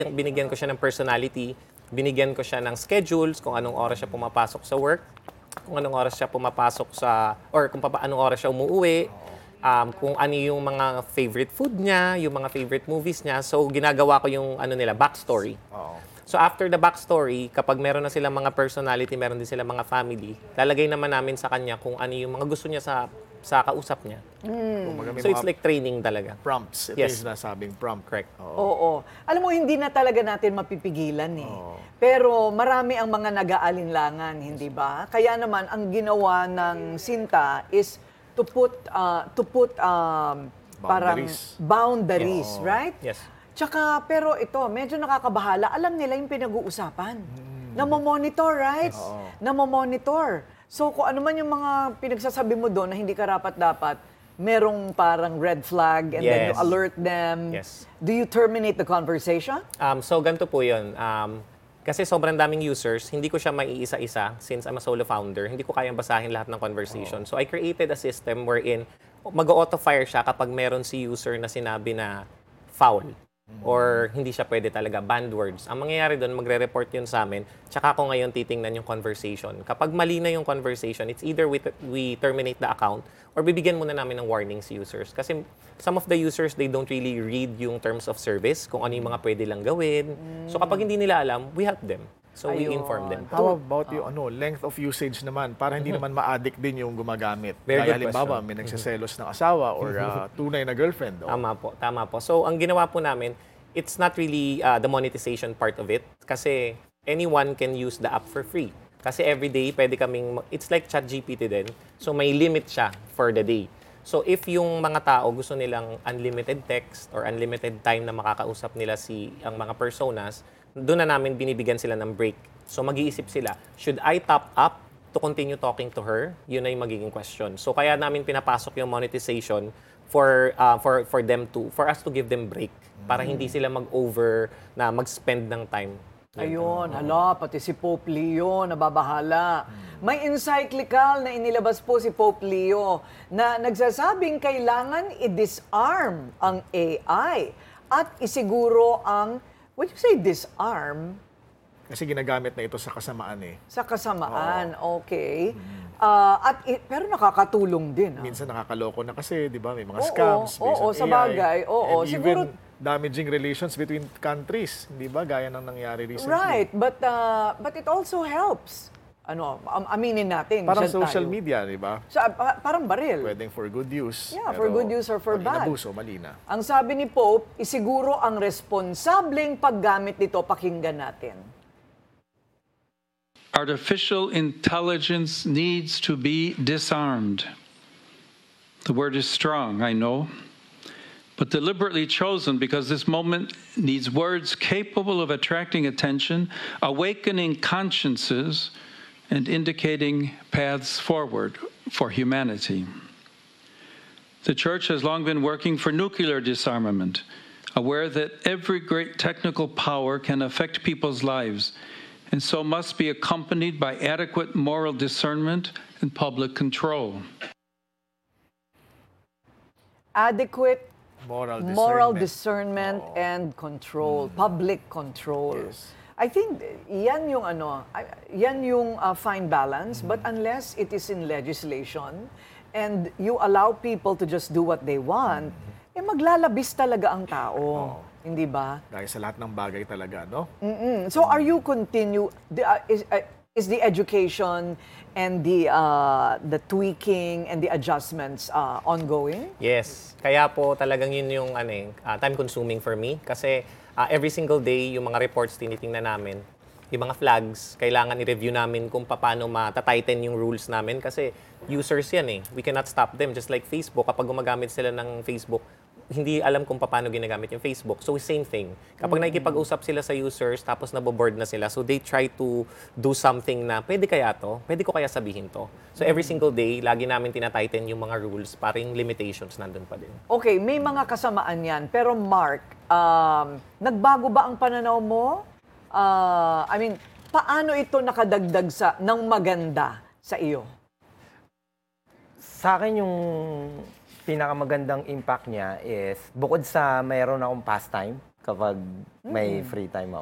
binigyan ko siya ng personality, binigyan ko siya ng schedules, kung anong oras siya pumapasok sa work, kung anong oras siya pumapasok sa, or kung anong oras siya umuwi, kung ano yung mga favorite food niya, yung mga favorite movies niya. So, ginagawa ko yung backstory. So, after the backstory, kapag meron na silang mga personality, meron din silang mga family, lalagay naman namin sa kanya kung ano yung mga gusto niya sa kausap niya. So, it's like training talaga. Prompts. Ito Yes. yung sinasabing prompt. Correct. Oo. Alam mo, hindi na talaga natin mapipigilan eh. Pero marami ang mga nag-aalinlangan, hindi ba? Kaya naman, ang ginawa ng Sinta is to put parang boundaries, right? Yes. Tsaka, pero ito, medyo nakakabahala. Alam nila yung pinag-uusapan. Namomonitor, right? Namomonitor. So, kung ano man yung mga pinagsasabi mo doon na hindi karapat-dapat, merong parang red flag and then you Yes. alert them. Yes. Do you terminate the conversation? So, ganito po yun. Kasi sobrang daming users, hindi ko siya maiisa-isa since I'm a solo founder. Hindi ko kayang basahin lahat ng conversation. So, I created a system wherein mag-auto-fire siya kapag meron si user na sinabi na foul or hindi siya pwede talaga, banned words. Ang mangyayari doon, magre-report yun sa amin, tsaka ako ngayon titingnan yung conversation. Kapag mali na yung conversation, it's either we terminate the account or bibigyan muna namin ng warning si users. Kasi some of the users, they don't really read yung terms of service, kung ano yung mga pwede lang gawin. So kapag hindi nila alam, we help them. So we Ayun. inform them. How about yung length of usage naman para hindi naman ma-addict din yung gumagamit? Very Kaya good halimbawa, question. may nagsiselos ng asawa or tunay na girlfriend. Tama po, tama po. So, ang ginawa po namin, it's not really the monetization part of it kasi anyone can use the app for free. Kasi everyday, pwede kaming, it's like ChatGPT din. So, may limit siya for the day. So, if yung mga tao gusto nilang unlimited text or unlimited time na makakausap nila ang mga personas, doon na namin binibigyan sila ng break. So, mag-iisip sila, should I top up to continue talking to her? Yun na yung magiging question. So, kaya namin pinapasok yung monetization for us to give them break para hindi sila mag-over na mag-spend ng time. Ayun, hala, pati si Pope Leo, nababahala. May encyclical na inilabas po si Pope Leo na nagsasabing kailangan i-disarm ang AI at isiguro ang, when you say disarm, Kasi ginagamit na ito sa kasamaan eh. sa kasamaan, okay. Pero nakakatulong din. Minsan nakakaloko na kasi, di ba? May mga Oo, scams based oo, on sa AI. bagay, oo. And Siguro- even damaging relations between countries, di ba? Gaya ng nangyari recently. Right, but it also helps. Aminin natin. Parang dyan social tayo. media, di ba? Parang baril. Pwedeng for good use. Yeah, for good use or for pag bad. inabuso, mali na. Ang sabi ni Pope, isiguro ang responsableng paggamit nito, pakinggan natin. Artificial intelligence needs to be disarmed. The word is strong, I know, but deliberately chosen because this moment needs words capable of attracting attention, awakening consciences, and indicating paths forward for humanity. The Church has long been working for nuclear disarmament, aware that every great technical power can affect people's lives, and so must be accompanied by adequate moral discernment and public control. Adequate Moral moral discernment. discernment and control, public control. Yes. I think yan yung fine balance, but unless it is in legislation and you allow people to just do what they want, maglalabis talaga ang tao. Hindi ba? Dahil sa lahat ng bagay talaga, no? So are you is the education and the tweaking and the adjustments ongoing? Yes. Kaya po talagang yun yung time consuming for me kasi every single day yung mga reports tinitingnan namin, yung mga flags, kailangan i-review namin kung paano matatighten yung rules namin kasi users yan eh. We cannot stop them just like Facebook. Kapag gumagamit sila ng Facebook, hindi alam kung paano ginagamit yung Facebook. So, same thing. Kapag nakikipag-usap sila sa users, tapos naboboard na sila, so they try to do something na, pwede kaya to? Pwede ko kaya sabihin to? So, every single day, lagi namin tinatighten yung mga rules para yung limitations nandun pa din. Okay, may mga kasamaan yan. Pero Mark, nagbago ba ang pananaw mo? Paano ito nakadagdag ng maganda sa iyo? Sa akin yung pinakamagandang impact niya is bukod sa mayroon akong pastime kapag may free time ako.